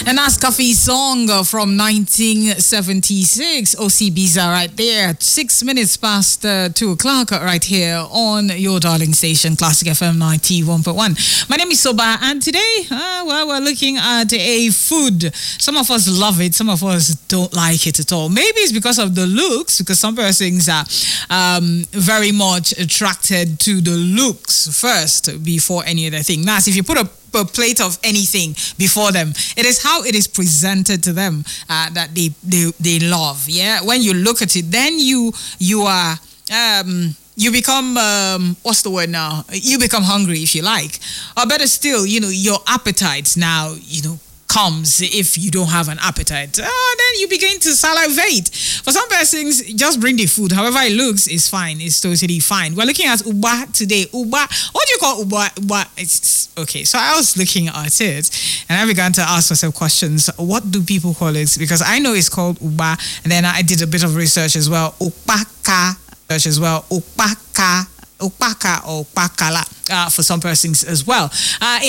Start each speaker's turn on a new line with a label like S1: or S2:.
S1: An Askafi song from 1976. OCBs are right there. 6 minutes past 2 o'clock right here on your darling station, Classic FM 91.1. My name is Soba, and today, we're looking at a food. Some of us love it, some of us don't like it at all. Maybe it's because of the looks, because some persons are very much attracted to the looks first before any other thing. Now, if you put a plate of anything before them, it is how it is presented to them that they love. Yeah, when you look at it, then you become what's the word now? You become hungry, if you like, or better still, your appetite now comes if you don't have an appetite. Then you begin to salivate. For some persons, just bring the food. However it looks is fine. It's totally fine. We're looking at Uba today. Uba, what do you call Uba? Uba, it's okay. So I was looking at it and I began to ask myself questions. What do people call it? Because I know it's called Uba, and then I did a bit of research as well. Upaka or Upakala for some persons as well.